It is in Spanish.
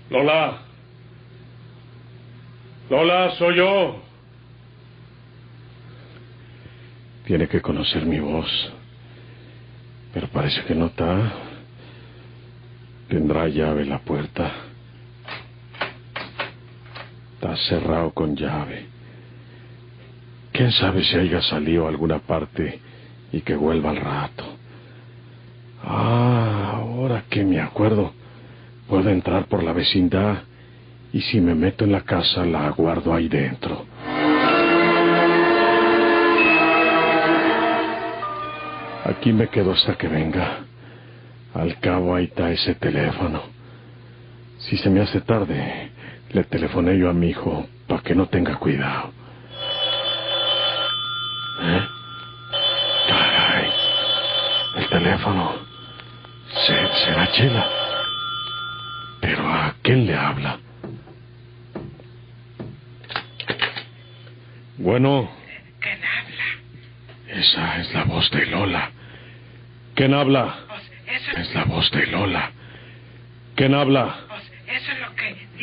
Lola. Lola, soy yo. Tiene que conocer mi voz. Pero parece que no está. Tendrá llave la puerta. Está cerrado con llave. ¿Quién sabe si haya salido a alguna parte y que vuelva al rato? Ahora que me acuerdo, puedo entrar por la vecindad y si me meto en la casa la guardo ahí dentro. Aquí me quedo hasta que venga. Al cabo ahí está ese teléfono. Si se me hace tarde, le telefoné yo a mi hijo para que no tenga cuidado. Caray, el teléfono. ¿Será Chela? ¿Pero a quién le habla? Bueno. ¿Quién habla? Esa es la voz de Lola. ¿Quién habla? Pues eso... Es la voz de Lola. ¿Quién habla?